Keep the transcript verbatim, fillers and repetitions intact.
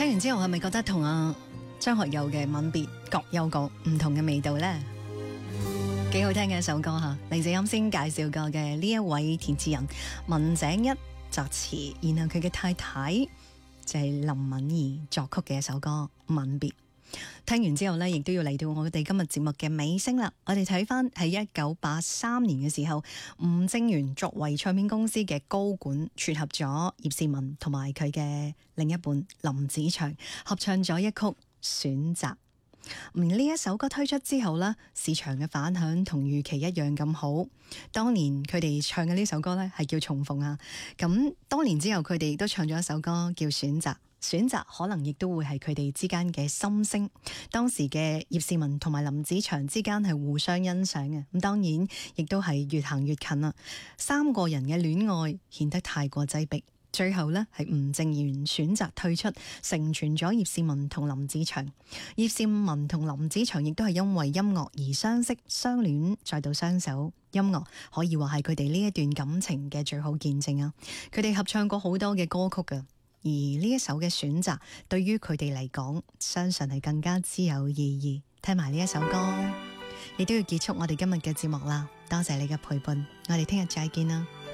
聽完之後係咪覺得同阿張學友嘅《吻別》各有各唔同嘅味道呢？幾好聽嘅一首歌吓，嚟自啱先介紹過嘅呢一位填詞人文井一作詞，然後佢嘅太太就係林敏怡作曲嘅一首歌《吻別》。聽完之後呢，亦都要嚟到我哋今日節目嘅尾聲啦。我哋睇翻喺一九八三年嘅時候，吳正元作為唱片公司嘅高管，撮合咗葉倩文同埋佢嘅另一半林子祥合唱咗一曲《選擇》。而呢一首歌推出之後呢，市場嘅反響同預期一樣咁好。當年佢哋唱嘅呢首歌呢，係叫重逢啊。咁多年之後，佢哋亦都唱咗一首歌叫《選擇》。選擇可能亦都會係佢哋之間嘅心聲。當時嘅葉倩文同埋林子祥之間係互相欣賞嘅，咁當然亦都係越行越近啦。三個人嘅戀愛顯得太過擠迫，最後呢係吳正元選擇退出，成全咗葉倩文同林子祥。葉倩文同林子祥亦都係因為音樂而相識、相戀，再到相守。音樂可以話係佢哋呢一段感情嘅最好見證啊！佢哋合唱過好多嘅歌曲㗎。而呢一首嘅選擇，對於佢哋嚟講，相信係更加之有意義。聽埋呢一首歌，亦都要結束我哋今日嘅節目啦。多謝你嘅陪伴，我哋聽日再見啦。